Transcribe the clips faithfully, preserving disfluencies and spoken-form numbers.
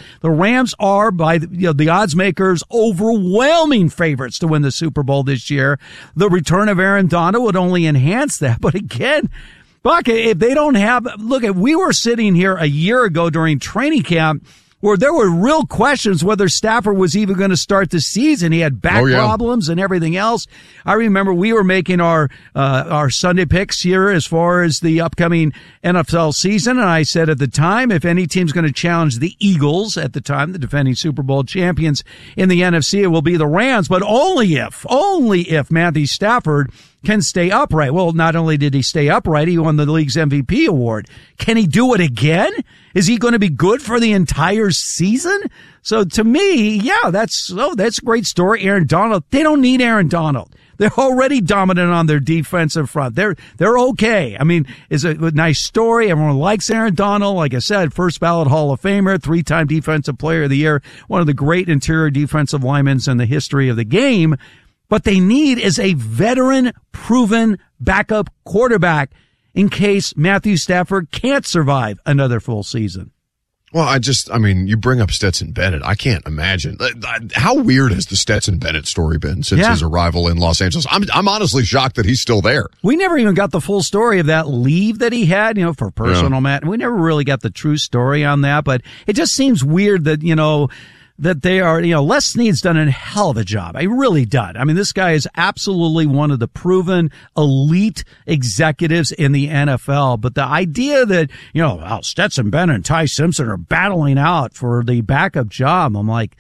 The Rams are, by the, you know, the odds makers, overwhelming favorites to win the Super Bowl this year. The return of Aaron Donald would only enhance that. But again, Buck, if they don't have, look, if we were sitting here a year ago during training camp where there were real questions whether Stafford was even going to start the season. He had back oh, yeah. problems and everything else. I remember we were making our uh, our Sunday picks here as far as the upcoming N F L season, and I said at the time, if any team's going to challenge the Eagles, at the time the defending Super Bowl champions in the N F C, it will be the Rams, but only if, only if Matthew Stafford can stay upright. Well, not only did he stay upright, he won the league's M V P award. Can he do it again? Is he going to be good for the entire season? So to me, yeah, that's, oh, that's a great story. Aaron Donald, they don't need Aaron Donald. They're already dominant on their defensive front. They're, they're okay. I mean, it's a nice story. Everyone likes Aaron Donald. Like I said, first ballot Hall of Famer, three-time Defensive Player of the Year, one of the great interior defensive linemen in the history of the game. What they need is a veteran, proven backup quarterback in case Matthew Stafford can't survive another full season. Well, I just, I mean, you bring up Stetson Bennett. I can't imagine. How weird has the Stetson Bennett story been since yeah. his arrival in Los Angeles? I'm, I'm honestly shocked that he's still there. We never even got the full story of that leave that he had, you know, for personal yeah. matter. We never really got the true story on that, but it just seems weird that, you know, that they are, you know, Les Snead's done a hell of a job. I really done. I mean, this guy is absolutely one of the proven elite executives in the N F L. But the idea that, you know, well, Stetson Bennett and Ty Simpson are battling out for the backup job, I'm like,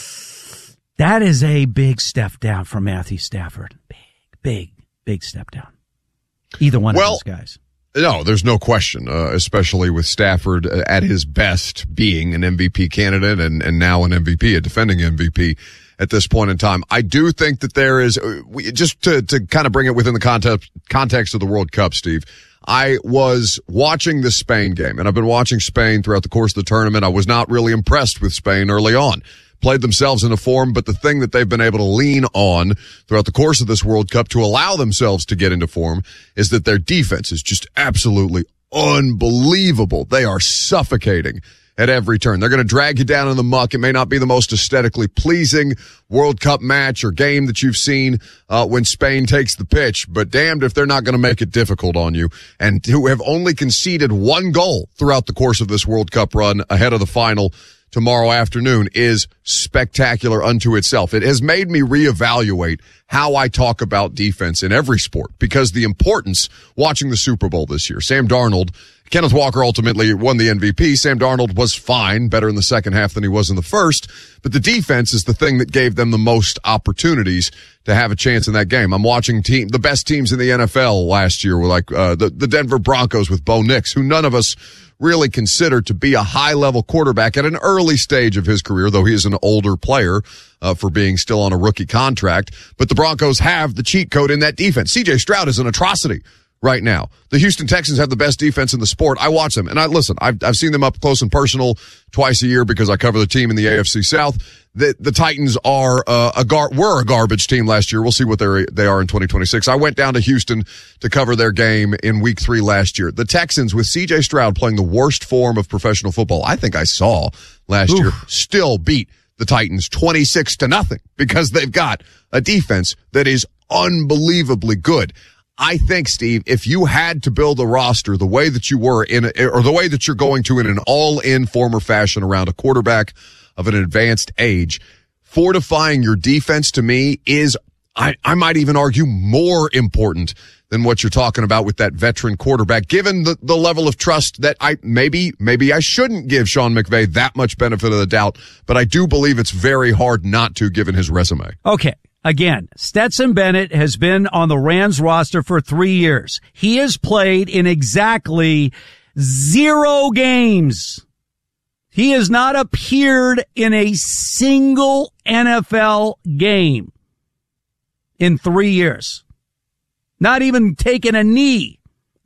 that is a big step down from Matthew Stafford. Big, big, big step down. Either one well, of those guys. No, there's no question, uh, especially with Stafford at his best being an M V P candidate and, and now an M V P, a defending M V P at this point in time. I do think that there is, uh, we, just to, to kind of bring it within the context, context of the World Cup, Steve, I was watching the Spain game, and I've been watching Spain throughout the course of the tournament. I was not really impressed with Spain early on. Played themselves into form, but the thing that they've been able to lean on throughout the course of this World Cup to allow themselves to get into form is that their defense is just absolutely unbelievable. They are suffocating at every turn. They're going to drag you down in the muck. It may not be the most aesthetically pleasing World Cup match or game that you've seen uh, when Spain takes the pitch, but damned if they're not going to make it difficult on you. And who have only conceded one goal throughout the course of this World Cup run ahead of the final tomorrow afternoon is spectacular unto itself. It has made me reevaluate how I talk about defense in every sport because the importance watching the Super Bowl this year. Sam Darnold, Kenneth Walker ultimately won the M V P. Sam Darnold was fine, better in the second half than he was in the first, but the defense is the thing that gave them the most opportunities to have a chance in that game. I'm watching team, the best teams in the N F L last year were like, uh, the, the Denver Broncos with Bo Nix, who none of us really considered to be a high-level quarterback at an early stage of his career, though he is an older player uh, for being still on a rookie contract. But the Broncos have the cheat code in that defense. C J Stroud is an atrocity right now. The Houston Texans have the best defense in the sport. I watch them, and I listen, I've, I've seen them up close and personal twice a year because I cover the team in the A F C South. The, the Titans are uh, a gar- were a garbage team last year. We'll see what they they are in twenty twenty-six. I went down to Houston to cover their game in week three last year. The Texans, with C J Stroud playing the worst form of professional football I think I saw last Oof. year, still beat the Titans twenty-six to nothing because they've got a defense that is unbelievably good. I think, Steve, if you had to build a roster the way that you were in, a, or the way that you're going to in an all-in form or fashion around a quarterback of an advanced age, fortifying your defense to me is, I, I might even argue, more important than what you're talking about with that veteran quarterback, given the, the level of trust that I maybe, maybe I shouldn't give Sean McVay that much benefit of the doubt, but I do believe it's very hard not to given his resume. Okay. Again, Stetson Bennett has been on the Rams roster for three years. He has played in exactly zero games. He has not appeared in a single N F L game in three years. Not even taken a knee.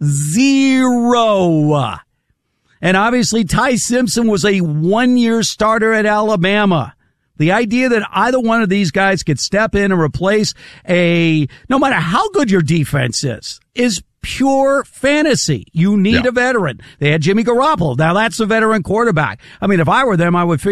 Zero. And obviously Ty Simpson was a one-year starter at Alabama. The idea that either one of these guys could step in and replace a, no matter how good your defense is, is pure fantasy. You need yeah. a veteran. They had Jimmy Garoppolo. Now that's a veteran quarterback. I mean, if I were them, I would figure